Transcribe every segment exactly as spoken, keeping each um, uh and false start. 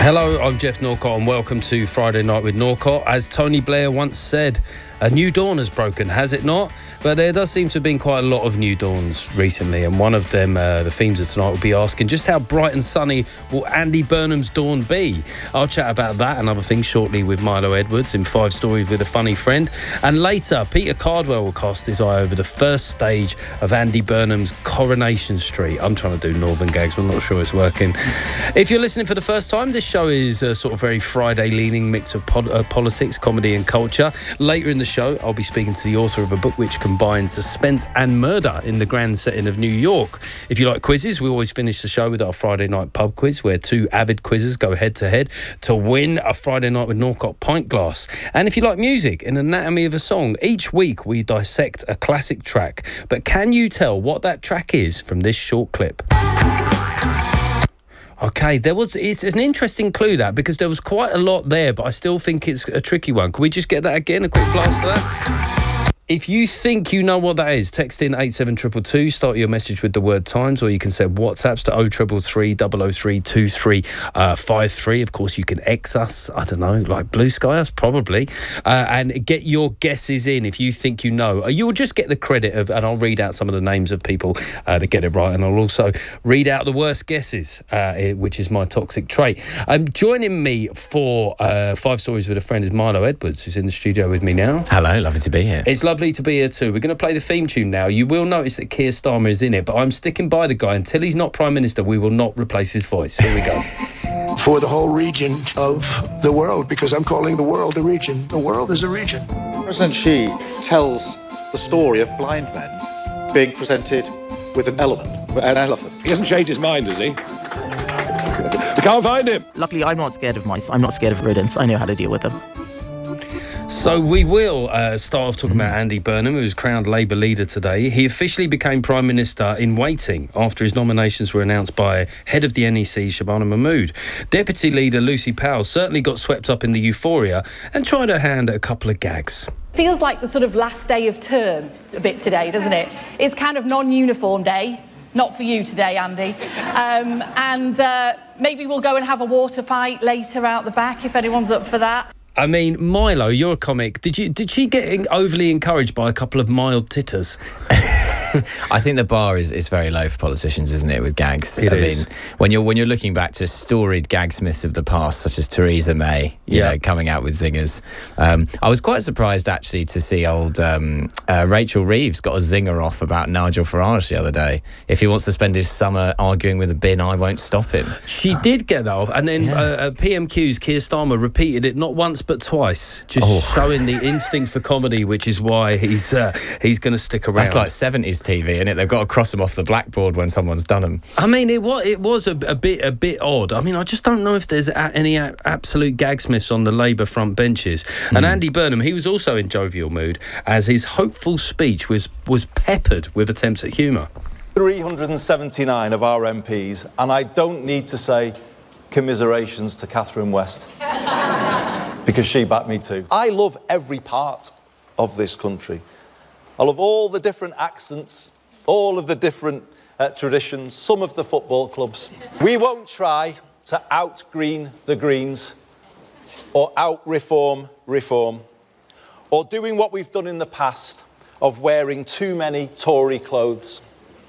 Hello, I'm Jeff Norcott and welcome to Friday Night with Norcott. As Tony Blair once said, a new dawn has broken, has it not? But there does seem to have been quite a lot of new dawns recently, and one of them, uh, the themes of tonight, will be asking just how bright and sunny will Andy Burnham's dawn be? I'll chat about that and other things shortly with Milo Edwards in Five Stories with a Funny Friend. And later, Peter Cardwell will cast his eye over the first stage of Andy Burnham's Coronation Street. I'm trying to do northern gags, but I'm not sure it's working. If you're listening for the first time, this show is a sort of very Friday-leaning mix of pod- uh, politics, comedy and culture. Later in the show, I'll be speaking to the author of a book which combines suspense and murder in the grand setting of New York. If you like quizzes, we always finish the show with our Friday night pub quiz, where two avid quizzes go head-to-head to win a Friday Night with Norcott pint glass. And if you like music, in Anatomy of a Song, each week we dissect a classic track. But can you tell what that track is from this short clip? Okay, there was. It's an interesting clue, that, because there was quite a lot there, but I still think it's a tricky one. Can we just get that again? A quick blast of that? If you think you know what that is, text in eight seven two two two, start your message with the word Times, or you can send WhatsApps to oh three three three, double oh three, two three five three. Of course, you can X us, I don't know, like Blue Sky us, probably, uh, and get your guesses in if you think you know. You'll just get the credit of, and I'll read out some of the names of people uh, that get it right, and I'll also read out the worst guesses, uh, which is my toxic trait. Um, joining me for uh, Five Stories with a Friend is Milo Edwards, who's in the studio with me now. Hello, lovely to be here. It's lovely to be here too. We're going to play the theme tune now. You will notice that Keir Starmer is in it, but I'm sticking by the guy. Until he's not Prime Minister, we will not replace his voice. Here we go. For the whole region of the world, because I'm calling the world a region. The world is a region. President Xi tells the story of blind men being presented with an elephant. An elephant. He hasn't changed his mind, has he? We can't find him. Luckily, I'm not scared of mice. I'm not scared of rodents. I know how to deal with them. So we will uh, start off talking about Andy Burnham, who was crowned Labour leader today. He officially became Prime Minister in waiting after his nominations were announced by head of the N E C, Shabana Mahmood. Deputy leader Lucy Powell certainly got swept up in the euphoria and tried her hand at a couple of gags. Feels like the sort of last day of term a bit today, doesn't it? It's kind of non-uniform day. Not for you today, Andy. Um, and uh, maybe we'll go and have a water fight later out the back, if anyone's up for that. I mean, Milo, you're a comic. Did you did she get overly encouraged by a couple of mild titters? I think the bar is, is very low for politicians, isn't it, with gags? It I is. mean, when you're when you're looking back to storied gagsmiths of the past, such as Theresa May, you yeah. know, coming out with zingers. Um, I was quite surprised actually to see old um, uh, Rachel Reeves got a zinger off about Nigel Farage the other day. If he wants to spend his summer arguing with a bin, I won't stop him. She did get that off, and then Yeah. uh, P M Q's Keir Starmer repeated it not once but twice, just Oh. showing the instinct for comedy, which is why he's uh, he's going to stick around. That's like seventies T V, isn't it? They've got to cross them off the blackboard when someone's done them. I mean, it was it was a, a bit a bit odd. I mean, I just don't know if there's a, any a, absolute gagsmiths on the Labour front benches. And Mm. Andy Burnham, he was also in jovial mood, as his hopeful speech was was peppered with attempts at humour. three hundred seventy-nine of our M Ps, and I don't need to say commiserations to Catherine West, because she backed me too. I love every part of this country. I love all the different accents, all of the different uh, traditions, some of the football clubs. We won't try to out-green the Greens, or out-reform reform, or doing what we've done in the past of wearing too many Tory clothes.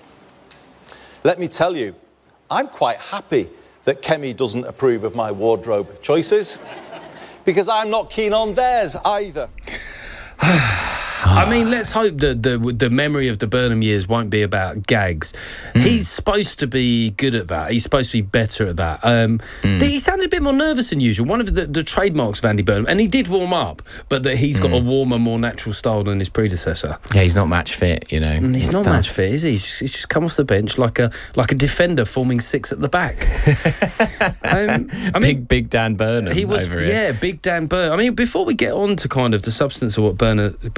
Let me tell you, I'm quite happy that Kemi doesn't approve of my wardrobe choices, because I'm not keen on theirs either. I mean, let's hope that the the memory of the Burnham years won't be about gags. Mm. He's supposed to be good at that. He's supposed to be better at that. Um, mm. He sounded a bit more nervous than usual. One of the, the trademarks of Andy Burnham, and he did warm up, but that he's got mm. a warmer, more natural style than his predecessor. Yeah, he's not match fit, you know. And he's not tough. match fit, is he? He's just, he's just come off the bench like a like a defender forming six at the back. um, I mean, big, big Dan Burnham. He was, over here. yeah, Big Dan Burnham. I mean, before we get on to kind of the substance of what Burnham, Burnham said,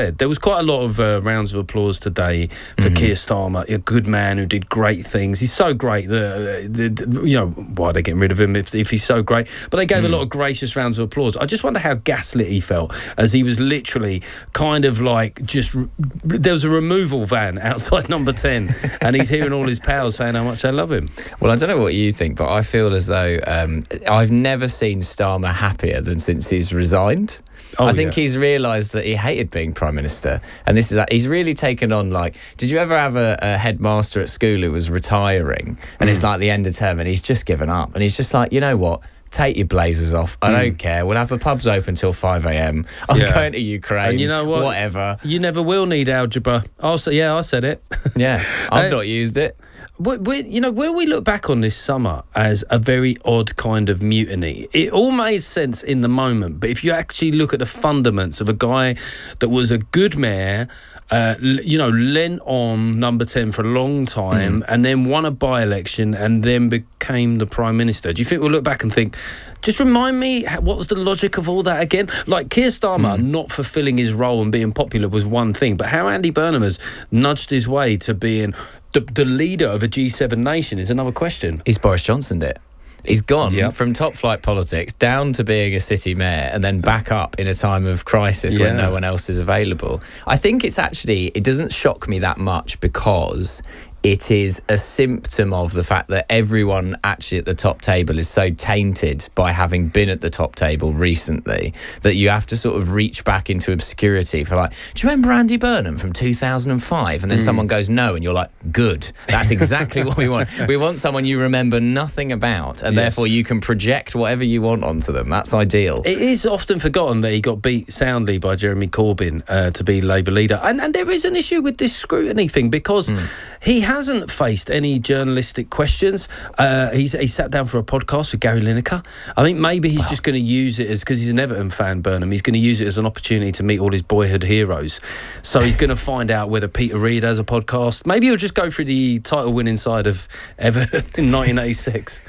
said, there was quite a lot of uh, rounds of applause today for mm-hmm. Keir Starmer, a good man who did great things. He's so great that, the, the, you know, why are they getting rid of him if, if he's so great? But they gave mm. a lot of gracious rounds of applause. I just wonder how gaslit he felt as he was literally kind of like just, there was a removal van outside number ten and he's hearing all his pals saying how much they love him. Well, I don't know what you think, but I feel as though um, I've never seen Starmer happier than since he's resigned. Oh, I think yeah. he's realised that he hated being Prime Minister. And this is he's really taken on, like, did you ever have a, a headmaster at school who was retiring and mm. it's like the end of term and he's just given up and he's just like, you know what? Take your blazers off. I mm. don't care. We'll have the pubs open till five a.m. I'm yeah. going to Ukraine. And you know what? Whatever. You never will need algebra. I'll say, yeah, I said it. Yeah, I've uh, not used it. We, we, you know, when we look back on this summer as a very odd kind of mutiny, it all made sense in the moment. But if you actually look at the fundaments of a guy that was a good mayor, uh, you know, lent on number ten for a long time mm. and then won a by-election and then became the Prime Minister, do you think we'll look back and think, just remind me, what was the logic of all that again? Like, Keir Starmer mm. not fulfilling his role and being popular was one thing, but how Andy Burnham has nudged his way to being the, the leader of a G seven nation is another question. He's Boris Johnsoned it. He's gone yep. from top flight politics down to being a city mayor and then back up in a time of crisis yeah. when no one else is available. I think it's actually, it doesn't shock me that much because it is a symptom of the fact that everyone actually at the top table is so tainted by having been at the top table recently that you have to sort of reach back into obscurity for like, do you remember Andy Burnham from two thousand five? And then mm. someone goes, no, and you're like, good. That's exactly what we want. We want someone you remember nothing about and yes. therefore you can project whatever you want onto them. That's ideal. It is often forgotten that he got beat soundly by Jeremy Corbyn uh, to be Labour leader. And, and there is an issue with this scrutiny thing because mm. he hasn't faced any journalistic questions. Uh, he's he sat down for a podcast with Gary Lineker. I think maybe he's wow. just going to use it as, because he's an Everton fan, Burnham, he's going to use it as an opportunity to meet all his boyhood heroes. So he's going to find out whether Peter Reid has a podcast. Maybe he'll just go through the title-winning side of Everton in nineteen eighty-six.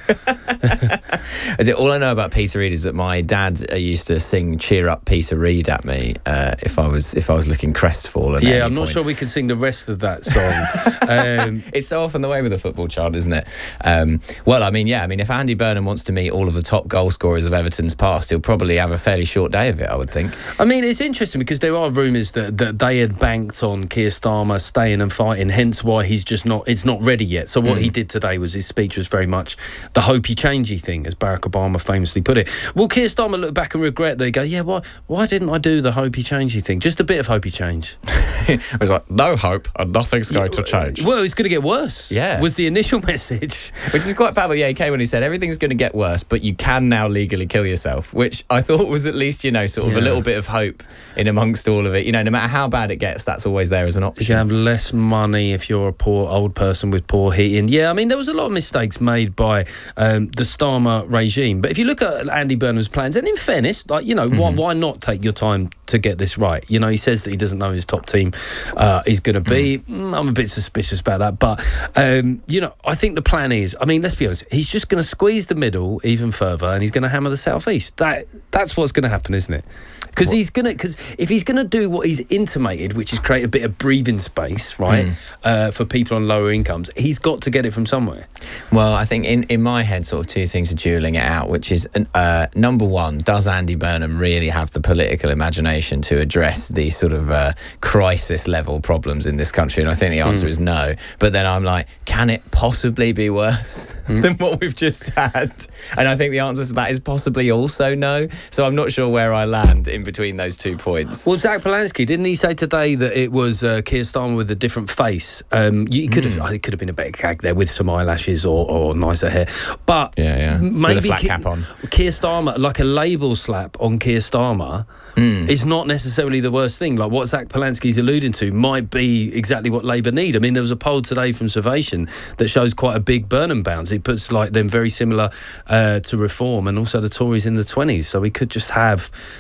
All I know about Peter Reid is that my dad uh, used to sing "Cheer Up, Peter Reid" at me uh, if I was if I was looking crestfallen. Yeah, I'm point. not sure we can sing the rest of that song. um, it's so often the way with a football child, isn't it? Um, well, I mean, yeah, I mean, if Andy Burnham wants to meet all of the top goal scorers of Everton's past, he'll probably have a fairly short day of it, I would think. I mean, it's interesting because there are rumours that, that they had banked on Keir Starmer staying and fighting, hence why he's just not, it's not ready yet. So what mm. he did today was his speech was very much the hopey-changey thing, as Barack Obama famously put it. Will Keir Starmer look back and regret that he go, yeah, why, why didn't I do the hopey-changey thing? Just a bit of hopey change. It was like, no hope and nothing's going yeah, to change. Well, it's going to get worse. Yeah. Was the initial message. Which is quite bad. Yeah, he came when he said everything's going to get worse, but you can now legally kill yourself, which I thought was at least, you know, sort of yeah. a little bit of hope in amongst all of it. You know, no matter how bad it gets, that's always there as an option. You have less money if you're a poor old person with poor heating. Yeah, I mean, there was a lot of mistakes made by um, the Starmer regime. But if you look at Andy Burnham's plans, and in fairness, like, you know, mm-hmm. why, why not take your time to get this right? You know, he says that he doesn't know his top team uh, is going to be. Mm. I'm a bit suspicious about that. But, um, you know, I think the plan is, I mean, let's be honest, he's just going to squeeze the middle even further and he's going to hammer the southeast. That That's what's going to happen, isn't it? Because he's going to, because if he's going to do what he's intimated, which is create a bit of breathing space, right, mm. uh, for people on lower incomes, he's got to get it from somewhere. Well, I think in, in my head, sort of two things are dueling it out, which is, uh, number one, does Andy Burnham really have the political imagination to address the sort of uh, crisis-level problems in this country? And I think the answer mm. is no. But then I'm like, can it possibly be worse mm. than what we've just had? And I think the answer to that is possibly also no. So I'm not sure where I land in between those two points. Well, Zach Polanski, didn't he say today that it was uh, Keir Starmer with a different face? Um, you could have, mm. it could have been a better gag there with some eyelashes or, or nicer hair, but yeah, yeah. maybe with a flat Ke- cap on. Keir Starmer, like a label slap on Keir Starmer, mm. is not necessarily the worst thing. Like what Zach Polanski's alluding to might be exactly what Labour need. I mean, there was a poll today from Survation that shows quite a big Burnham bounce. It puts like them very similar uh, to Reform and also the Tories in the twenties. So we could just have a three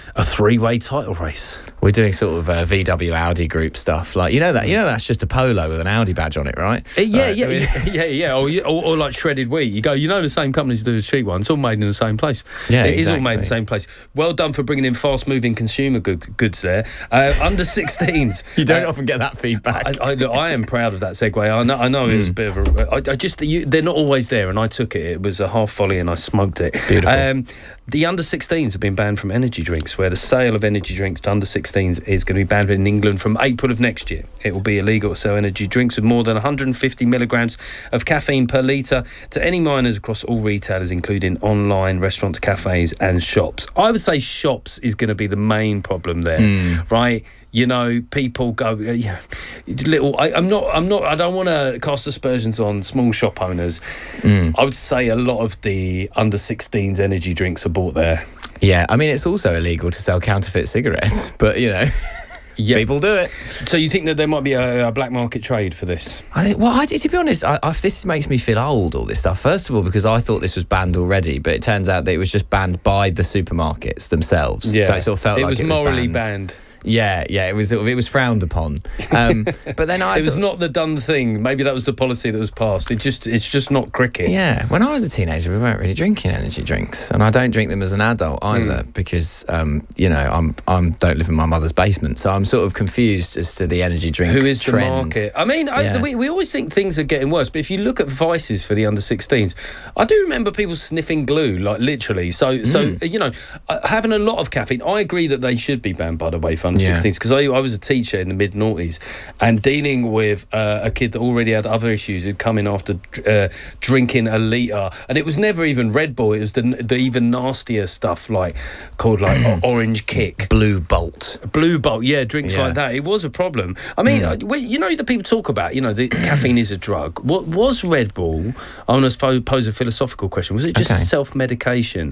three-way title race. We're doing sort of uh, V W Audi group stuff, like you know that you know that's just a polo with an Audi badge on it, right? Uh, yeah, right, yeah, I mean, yeah, yeah, yeah, or, or, or like shredded wheat. You go, you know, the same companies do the cheap one. It's all made in the same place. Yeah, it exactly. is all made in the same place. Well done for bringing in fast-moving consumer good, goods there. Uh, under sixteens. You don't uh, often get that feedback. I, I, look, I am proud of that segue. I know, I know mm. it was a bit of a. I, I just you, they're not always there, and I took it. It was a half volley, and I smoked it. Beautiful. Um, the under sixteens have been banned from energy drinks, where the sale of energy drinks to under sixteens is going to be banned in England from April of next year. It will be illegal to sell energy drinks with more than one hundred fifty milligrams of caffeine per litre to any minors across all retailers, including online, restaurants, cafes and shops. I would say shops is going to be the main problem there, mm. right? You know, people go, uh, yeah, little. I, I'm not. I'm not. I don't want to cast aspersions on small shop owners. Mm. I would say a lot of the under sixteens energy drinks are bought there. Yeah, I mean, it's also illegal to sell counterfeit cigarettes, but you know. Yep. People do it. So you think that there might be a, a black market trade for this? I think, well, I, to be honest, I, I, this makes me feel old, all this stuff. First of all, because I thought this was banned already, but it turns out that it was just banned by the supermarkets themselves. Yeah. So it sort of felt it like was it was morally banned. banned. Yeah, yeah, it was it was frowned upon. Um, but then I it was sort of, not the done thing. Maybe that was the policy that was passed. It just it's just not cricket. Yeah, when I was a teenager, we weren't really drinking energy drinks, and I don't drink them as an adult either mm. because um, you know I'm I'm don't live in my mother's basement, so I'm sort of confused as to the energy drink. Who is trend. the market? I mean, I, yeah. we we always think things are getting worse, but if you look at vices for the under sixteens, I do remember people sniffing glue, like literally. So mm. so you know, having a lot of caffeine. I agree that they should be banned, by the way, for under sixteens because I. I was a teacher in the mid noughties and dealing with uh, a kid that already had other issues who'd come in after uh, drinking a litre, and it was never even Red Bull, it was the, the even nastier stuff like called like Orange Kick, Blue Bolt Blue Bolt yeah drinks yeah. like that. It was a problem. I mean mm. I, you know the people talk about you know the caffeine is a drug. What was Red Bull? I want to pose a philosophical question. Was it just okay. self-medication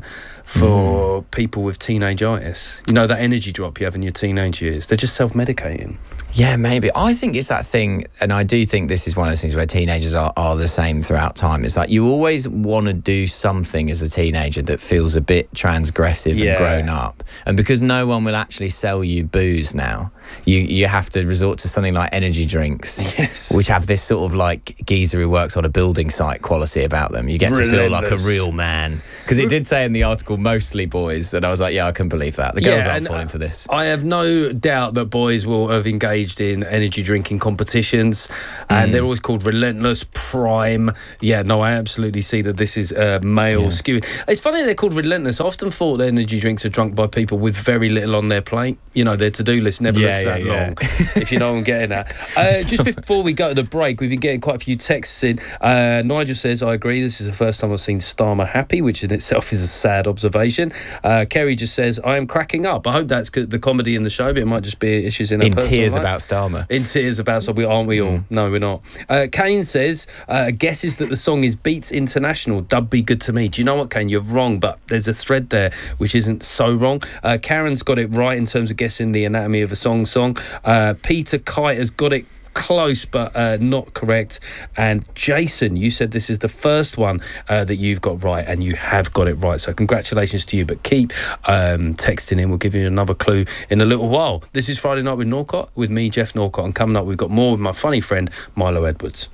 for mm. people with teenageitis? You know that energy drop you have in your teenage years? They're just self medicating. Yeah, maybe. I think it's that thing, and I do think this is one of those things where teenagers are, are the same throughout time. It's like you always want to do something as a teenager that feels a bit transgressive yeah. and grown up. And because no one will actually sell you booze now, you you have to resort to something like energy drinks, yes. which have this sort of like geezer who works on a building site quality about them. You get to Relentless. feel like a real man. Because it did say in the article, mostly boys, and I was like, yeah, I can believe that. The girls yeah, aren't falling for this. I have no doubt that boys will have engaged in energy drinking competitions, and mm. they're always called Relentless, Prime. Yeah, no, I absolutely see that this is uh, male yeah. skewing. It's funny they're called Relentless. I often thought that energy drinks are drunk by people with very little on their plate. You know, their to-do list never yeah, looks yeah, that yeah. long, if you know what I'm getting at. Uh, just before we go to the break, we've been getting quite a few texts in. Uh, Nigel says, I agree, this is the first time I've seen Starmer happy, which in itself is a sad observation. Uh, Kerry just says, I am cracking up. I hope that's the comedy in the show, but it might just be issues in her In personal tears life. about Starmer. In tears about Starmer, aren't we all? Mm. No, we're not. Uh, Kane says, uh, guesses that the song is Beats International, Dub Be Good To Me. Do you know what, Kane? You're wrong, but there's a thread there which isn't so wrong. Uh, Karen's got it right in terms of guessing the anatomy of a song song. Uh, Peter Kite has got it close but uh, not correct, and Jason, you said this is the first one uh, that you've got right, and you have got it right, so congratulations to you, but keep um, texting in. We'll give you another clue in a little while. This is Friday Night with Norcott with me, Jeff Norcott, and coming up we've got more with my funny friend Milo Edwards.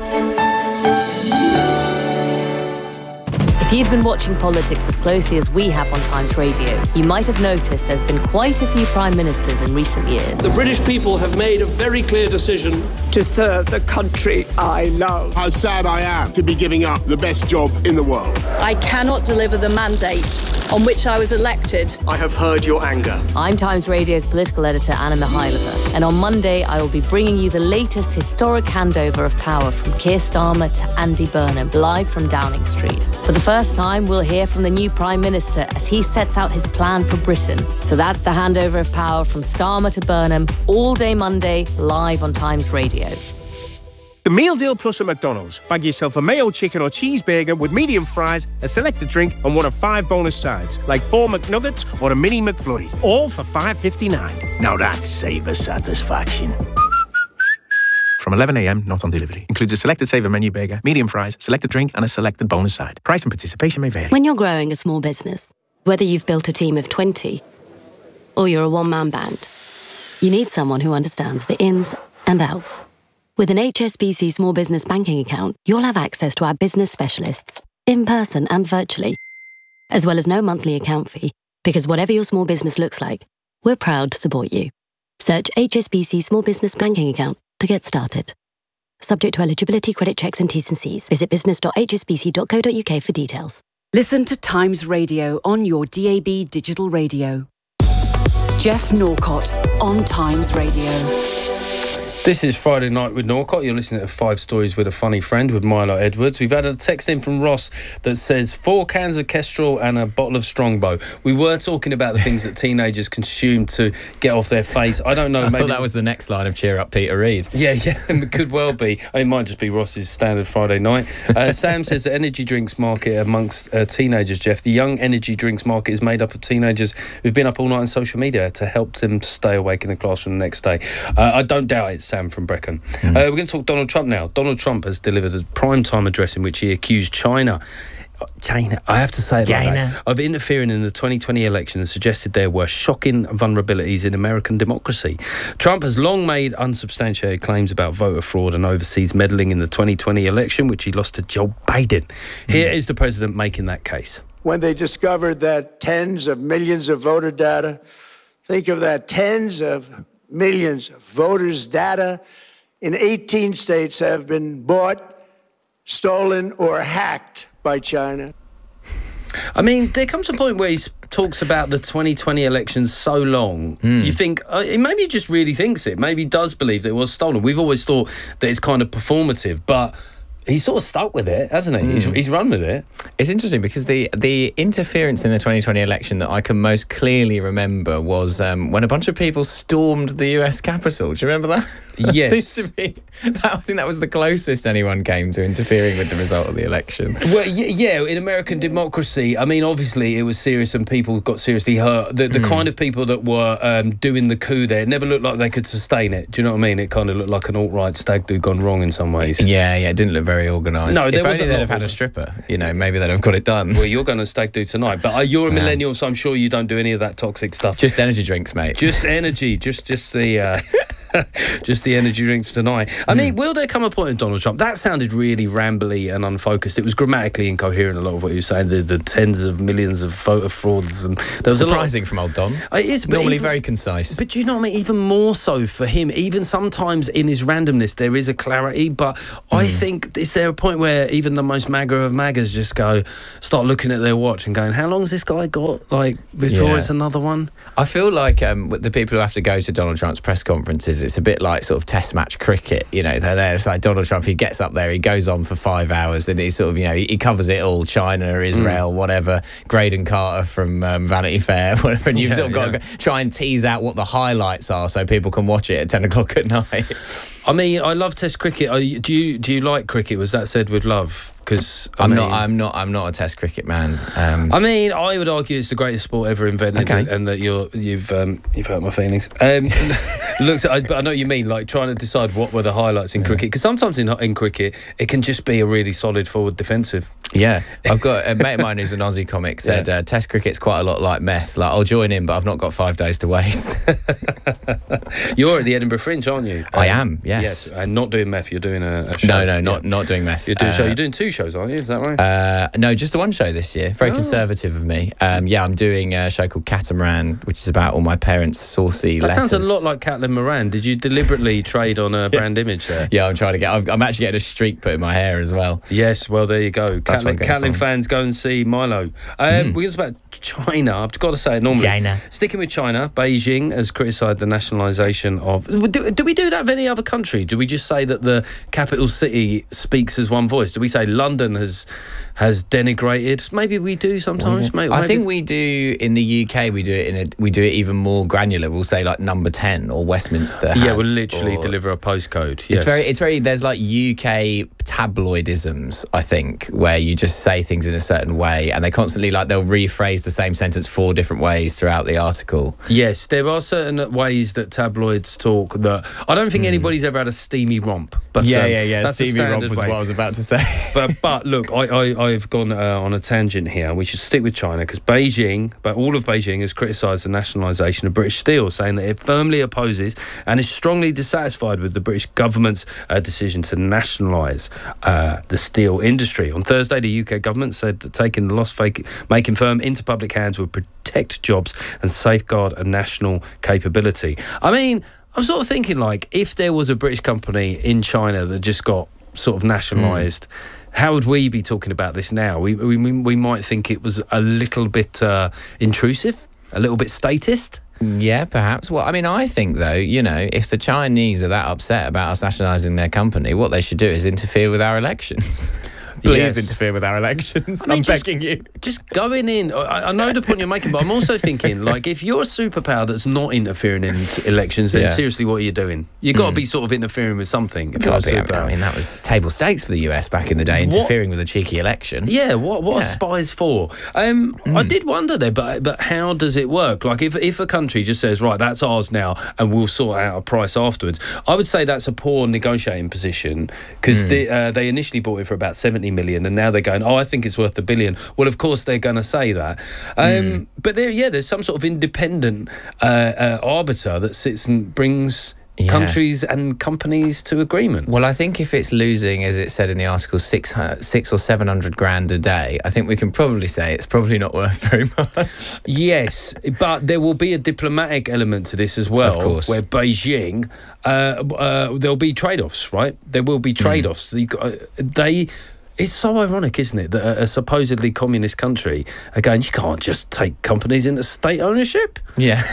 If you've been watching politics as closely as we have on Times Radio, you might have noticed there's been quite a few prime ministers in recent years. The British people have made a very clear decision to serve the country I love. How sad I am to be giving up the best job in the world. I cannot deliver the mandate on which I was elected. I have heard your anger. I'm Times Radio's political editor, Anna Mihailova, and on Monday I will be bringing you the latest historic handover of power from Keir Starmer to Andy Burnham, live from Downing Street. For the first time, we'll hear from the new Prime Minister as he sets out his plan for Britain. So that's the handover of power from Starmer to Burnham, all day Monday, live on Times Radio. The Meal Deal Plus at McDonald's. Bag yourself a mayo chicken or cheeseburger with medium fries, a selected drink, and one of five bonus sides, like four McNuggets or a mini McFlurry, all for five fifty-nine. Now that's savor satisfaction. From eleven a.m, not on delivery. Includes a selected saver menu burger, medium fries, selected drink, and a selected bonus side. Price and participation may vary. When you're growing a small business, whether you've built a team of twenty or you're a one-man band. You need someone who understands the ins and outs. With an H S B C small business banking account, you'll have access to our business specialists, in person and virtually, as well as no monthly account fee, because whatever your small business looks like, we're proud to support you. Search H S B C Small Business Banking Account to get started. Subject to eligibility, credit checks and T's and C's. Visit business dot h s b c dot co dot u k for details. Listen to Times Radio on your D A B digital radio. Jeff Norcott on Times Radio. This is Friday Night with Norcott. You're listening to Five Stories with a Funny Friend with Milo Edwards. We've had a text in from Ross that says four cans of Kestrel and a bottle of Strongbow. We were talking about the things that teenagers consume to get off their face. I don't know. I maybe thought that was the next line of Cheer Up Peter Reid. Yeah, yeah, it could well be. It might just be Ross's standard Friday night. Uh, Sam says the energy drinks market amongst uh, teenagers, Jeff, the young energy drinks market is made up of teenagers who've been up all night on social media to help them to stay awake in the classroom the next day. Uh, I don't doubt it, Sam from Brecon. Mm. Uh, we're going to talk Donald Trump now. Donald Trump has delivered a primetime address in which he accused China China, I have to say it like that, of interfering in the twenty twenty election and suggested there were shocking vulnerabilities in American democracy. Trump has long made unsubstantiated claims about voter fraud and overseas meddling in the twenty twenty election, which he lost to Joe Biden. Mm. Here is the president making that case. When they discovered that tens of millions of voter data, think of that, tens of millions of voters' data in eighteen states have been bought, stolen, or hacked by China. I mean, there comes a point where he talks about the twenty twenty election so long, mm. you think, uh, maybe he just really thinks it. Maybe he does believe that it was stolen. We've always thought that it's kind of performative, but he's sort of stuck with it, hasn't he? Mm. He's, he's run with it. It's interesting because the, the interference in the twenty twenty election that I can most clearly remember was um, when a bunch of people stormed the U S Capitol. Do you remember that? Yes. That seems to be, that, I think that was the closest anyone came to interfering with the result of the election. Well, yeah, in American democracy, I mean, obviously it was serious and people got seriously hurt. The, the mm. kind of people that were um, doing the coup there never looked like they could sustain it. Do you know what I mean? It kind of looked like an alt-right stag do gone wrong in some ways. Yeah, yeah, it didn't look very organised. No, there if only wasn't they'd have had a stripper, you know, maybe they'd have got it done. Well, you're going to stag do tonight, but uh, you're a millennial, so I'm sure you don't do any of that toxic stuff. Just energy drinks, mate. Just energy, just just the uh, just the energy drinks tonight. I mm. mean, will there come a point in Donald Trump? That sounded really rambly and unfocused. It was grammatically incoherent, a lot of what he was saying, the, the tens of millions of voter frauds. And there was surprising a lot of, from old Don. It is, but normally even, very concise. But do you know what I mean? Even more so for him. Even sometimes in his randomness, there is a clarity. But mm. I think, is there a point where even the most MAGA of MAGAs just go, start looking at their watch and going, how long has this guy got? Like, before yeah. it's another one? I feel like um, the people who have to go to Donald Trump's press conferences, it's a bit like sort of test match cricket. You know, they're there. It's like Donald Trump, he gets up there, he goes on for five hours and he sort of, you know, he covers it all, China, Israel, mm. whatever, Graydon Carter from um, Vanity Fair, whatever, and you've yeah, sort of got yeah. to try and tease out what the highlights are so people can watch it at ten o'clock at night. I mean, I love Test cricket. Are you, do you do you like cricket? Was that said with love? Because I'm mean, not, I'm not, I'm not a Test cricket man. Um, I mean, I would argue it's the greatest sport ever invented, okay. and, and that you're, you've, um, you've hurt my feelings. Um, looks, at, but I know what you mean, like trying to decide what were the highlights in yeah. cricket. Because sometimes in in cricket, it can just be a really solid forward defensive. Yeah, I've got a mate of mine who's an Aussie comic said yeah. uh, Test cricket's quite a lot like meth. Like, I'll join in, but I've not got five days to waste. You're at the Edinburgh Fringe, aren't you? I um, am. Yes. Yes, and not doing meth. You're doing a, a show. No, no, not yeah. not doing meth. You're doing uh, a show. You're doing two shows, aren't you? Is that right? Uh, no, just the one show this year. Very oh. conservative of me. Um, yeah, I'm doing a show called Catamaran, which is about all my parents' saucy that letters. Sounds a lot like Catelyn Moran. Did you deliberately trade on a brand yeah. image there? Yeah, I'm trying to get. I'm, I'm actually getting a streak put in my hair as well. Yes, well there you go. Catelyn, Catelyn fans, go and see Milo. Um, mm. We're going to talk about China. I've got to say it normally. China. Sticking with China, Beijing has criticised the nationalisation of. Do, do we do that of any other country? Do we just say that the capital city speaks as one voice? Do we say London has has denigrated? Maybe we do sometimes. Maybe, I maybe. think we do in the U K. We do it in a. We do it even more granular. We'll say like number ten or Westminster. Has, yeah, we'll literally or, deliver a postcode. Yes. It's very. It's very. There's like U K tabloidisms, I think, where you just say things in a certain way, and they constantly like they'll rephrase the same sentence four different ways throughout the article. Yes, there are certain ways that tabloids talk that I don't think mm. anybody's ever had a steamy romp. But yeah, um, yeah, yeah. That's steamy romp was way. what I was about to say. but but look, I, I I've gone uh, on a tangent here. We should stick with China because Beijing, but all of Beijing has criticised the nationalisation of British Steel, saying that it firmly opposes and is strongly dissatisfied with the British government's uh, decision to nationalise uh, the steel industry. On Thursday, the U K government said that taking the loss-making firm into public hands would protect jobs and safeguard a national capability. I mean, I'm sort of thinking, like, if there was a British company in China that just got sort of nationalised, mm. how would we be talking about this now? We we, we might think it was a little bit uh, intrusive, a little bit statist. Yeah, perhaps. Well, I mean, I think, though, you know, if the Chinese are that upset about us nationalising their company, what they should do is interfere with our elections. Please yes. interfere with our elections. I mean, I'm just, begging you. Just going in. I, I know the point you're making, but I'm also thinking, like, if you're a superpower that's not interfering in elections, then yeah. seriously, what are you doing? You've got to mm. be sort of interfering with something. If you're a superpower. I mean, that was table stakes for the U S back in the day, interfering what? with a cheeky election. Yeah, what what yeah. are spies for? Um, mm. I did wonder there, but but how does it work? Like, if, if a country just says, right, that's ours now, and we'll sort out a price afterwards, I would say that's a poor negotiating position, because mm. they, uh, they initially bought it for about seventy million, and now they're going, oh, I think it's worth a billion. Well, of course they're going to say that. Um, mm. But there, yeah, there's some sort of independent uh, uh, arbiter that sits and brings yeah. countries and companies to agreement. Well, I think if it's losing, as it said in the article, six, six or seven hundred grand a day, I think we can probably say it's probably not worth very much. Yes, but there will be a diplomatic element to this as well, of course, where Beijing, uh, uh, there'll be trade-offs, right? There will be trade-offs. Mm. They... It's so ironic, isn't it, that a, a supposedly communist country, again, you can't just take companies into state ownership? Yeah.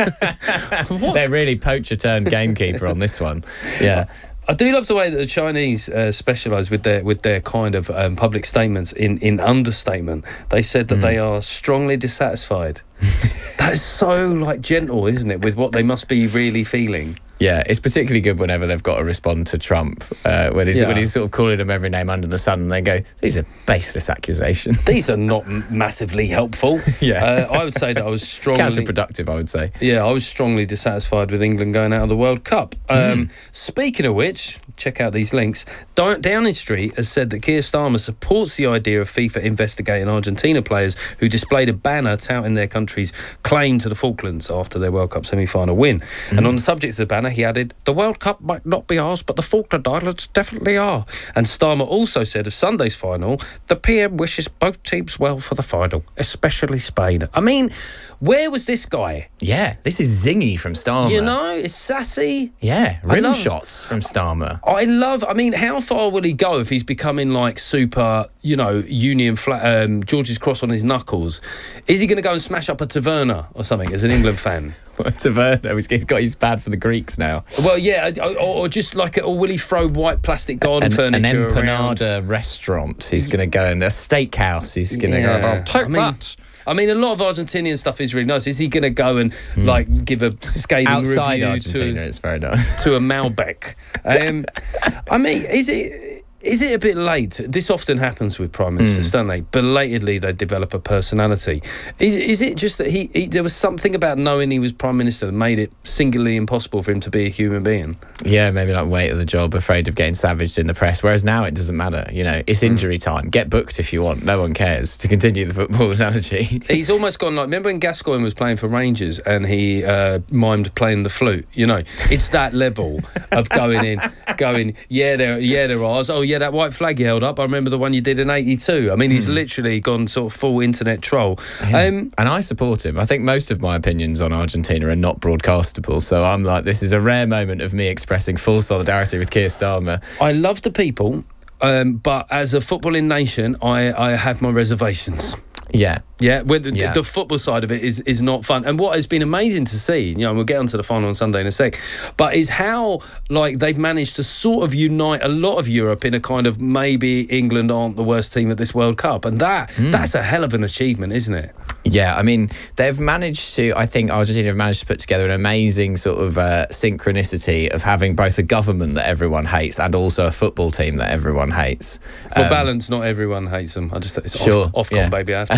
They're really poacher-turned gamekeeper on this one. Yeah. I do love the way that the Chinese uh, specialise with their with their kind of um, public statements in, in understatement. They said that mm. they are strongly dissatisfied. That is so, like, gentle, isn't it, with what they must be really feeling. Yeah, it's particularly good whenever they've got to respond to Trump, uh, when, he's, yeah. when he's sort of calling them every name under the sun, and they go, these are baseless accusations. These are not massively helpful. Yeah. Uh, I would say that I was strongly... Counterproductive, I would say. Yeah, I was strongly dissatisfied with England going out of the World Cup. Um, mm. Speaking of which, check out these links. Downing Street has said that Keir Starmer supports the idea of FIFA investigating Argentina players who displayed a banner touting their country's claim to the Falklands after their World Cup semi-final win. Mm. And on the subject of the banner, he added, the World Cup might not be ours, but the Falkland Islands definitely are. And Starmer also said of Sunday's final, the P M wishes both teams well for the final, especially Spain. I mean, where was this guy? Yeah, this is zingy from Starmer. You know, it's sassy. Yeah, rim love, shots from Starmer. I love, I mean, how far will he go if he's becoming like super, you know, Union flag, um, George's cross on his knuckles? Is he going to go and smash up a taverna or something as an England fan? Taverna, he's got his bad for the Greeks now. Well, yeah, or, or just like, or will he throw white plastic garden an, furniture an empanada around? Restaurant. He's going to go in a steakhouse. He's going to yeah. go. Oh, take I mean, that. I mean, a lot of Argentinian stuff is really nice. Is he going to go and mm. like give a scathing outside review Argentina? To, it's very nice to a Malbec. Um, I mean, is it? Is it a bit late? This often happens with prime ministers, mm. don't they? Belatedly, they develop a personality. Is, is it just that he, he there was something about knowing he was prime minister that made it singularly impossible for him to be a human being? Yeah, maybe like weight of the job, afraid of getting savaged in the press. Whereas now it doesn't matter. You know, it's injury mm. time. Get booked if you want. No one cares. To continue the football analogy, he's almost gone like. Remember when Gascoigne was playing for Rangers and he uh, mimed playing the flute? You know, it's that level of going in, going yeah, they're yeah, they're ours. Oh. Yeah, that white flag you held up. I remember the one you did in eighty-two. I mean, he's mm. literally gone sort of full internet troll. Yeah. Um, and I support him. I think most of my opinions on Argentina are not broadcastable. So I'm like, this is a rare moment of me expressing full solidarity with Keir Starmer. I love the people, um, but as a footballing nation, I, I have my reservations. Yeah. Yeah, where the, yeah. the football side of it is, is not fun. And what has been amazing to see, you know, we'll get onto the final on Sunday in a sec, but is how, like, they've managed to sort of unite a lot of Europe in a kind of maybe England aren't the worst team at this World Cup. And that mm. that's a hell of an achievement, isn't it? Yeah, I mean, they've managed to, I think Argentina have managed to put together an amazing sort of uh, synchronicity of having both a government that everyone hates and also a football team that everyone hates. For um, balance, not everyone hates them. I just, it's sure, off, Ofcom, yeah. baby, I have to say it.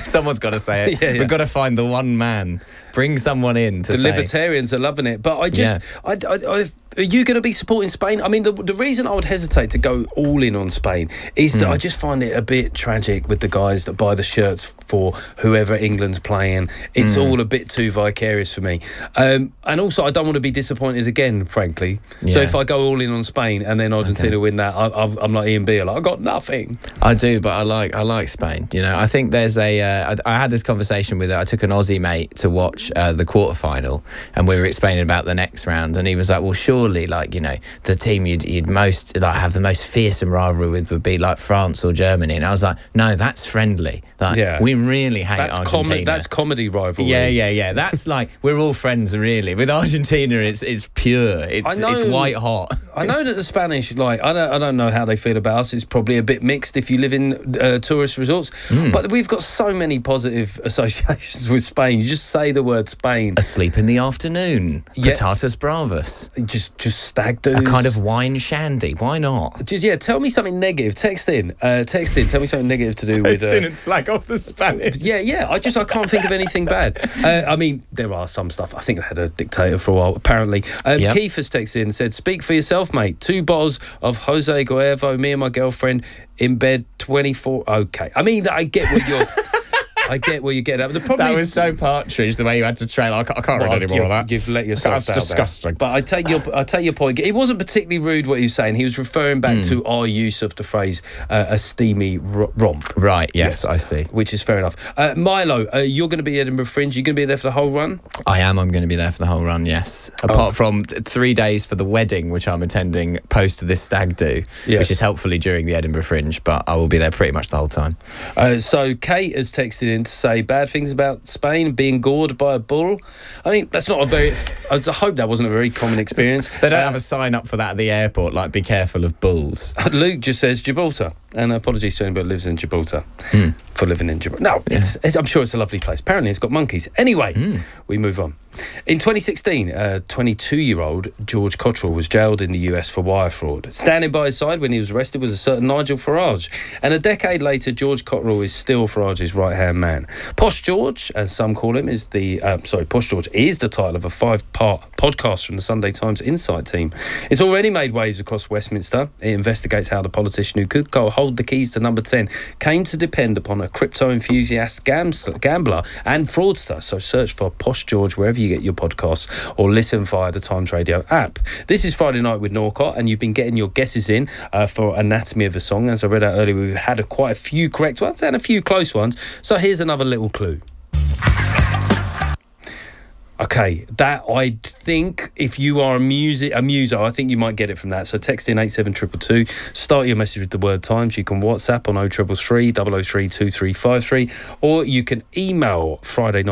Someone's got to say it. Yeah, yeah. We've got to find the one man. Bring someone in to the say. Libertarians are loving it. But I just... Yeah. I, I, I, are you going to be supporting Spain? I mean, the, the reason I would hesitate to go all in on Spain is that mm. I just find it a bit tragic with the guys that buy the shirts for whoever England's playing. It's mm. all a bit too vicarious for me. Um, and also, I don't want to be disappointed again, frankly. Yeah. So if I go all in on Spain and then Argentina okay. win that, I, I'm, I'm like Ian Beale. Like, I got nothing. I do, but I like I like Spain. You know, I think there's a... Uh, I, I had this conversation with... I took an Aussie mate to watch uh, the quarterfinal, and we were explaining about the next round, and he was like, well, surely, like, you know, the team you'd, you'd most like have the most fearsome rivalry with would be like France or Germany. And I was like, no, that's friendly. Like, yeah. we really hate that's Argentina. Com- that's comedy rivalry. Yeah, yeah, yeah. That's like, we're all friends, really. With Argentina, it's it's pure. It's know, it's white hot. I know that the Spanish, like, I don't, I don't know how they feel about us. It's probably a bit mixed if you live in uh, tourist resorts. Mm. But we've got so many positive associations with Spain. You just say the word Spain. Asleep in the afternoon. Yeah. Patatas bravas. Just, just stag do's. A kind of wine shandy. Why not? Just, yeah, tell me something negative. Text in. Uh, text in. Tell me something negative to do text with... Text uh, in and slag off the Spanish. Yeah, yeah. I just, I can't think of anything bad. Uh, I mean, there are some stuff. I think I had a dictator for a while, apparently. Um, yep. Keith has texted in and said, speak for yourself, mate. Two bottles of Jose Cuervo, me and my girlfriend in bed twenty-four... Okay. I mean, I get what you're... I get where you get at. The problem that is, was so Partridge, the way you had to trail. I can't, I can't well, read any more of that. You've let yourself That's disgusting. There. But I take your, I take your point. It wasn't particularly rude what he was saying. He was referring back mm. to our use of the phrase uh, a steamy r- romp. Right, yes, yes, I see. Which is fair enough. Uh, Milo, uh, you're going to be at Edinburgh Fringe. You're going to be there for the whole run? I am. I'm going to be there for the whole run, yes. Apart oh. from t- three days for the wedding, which I'm attending post this stag do, yes. which is helpfully during the Edinburgh Fringe, but I will be there pretty much the whole time. Uh, so Kate has texted in to say bad things about Spain, being gored by a bull. I mean, that's not a very... I hope that wasn't a very common experience. They don't uh, have a sign up for that at the airport, like, be careful of bulls. Luke just says Gibraltar. And apologies to anybody who lives in Gibraltar mm. for living in Gibraltar. No, yeah. it's, it's, I'm sure it's a lovely place. Apparently it's got monkeys. Anyway, mm. we move on. In twenty sixteen, a twenty-two-year-old George Cottrell was jailed in the U S for wire fraud. Standing by his side when he was arrested was a certain Nigel Farage. And a decade later, George Cottrell is still Farage's right-hand man. Posh George, as some call him, is the... Uh, sorry, Posh George is the title of a five-part podcast from the Sunday Times Insight team. It's already made waves across Westminster. It investigates how the politician who could go hold the keys to number ten came to depend upon a crypto enthusiast, gambler and fraudster. So search for Posh George wherever you get your podcasts or listen via the Times Radio app. This is Friday Night with Norcott, and you've been getting your guesses in uh, for Anatomy of a Song. As I read out earlier, we've had a, quite a few correct ones and a few close ones. So here's another little clue. Okay, that I think if you are a music a muser, I think you might get it from that. So text in eight seven two two two. Start your message with the word Times. You can WhatsApp on oh three three, double oh three, two three five three, or you can email Friday Night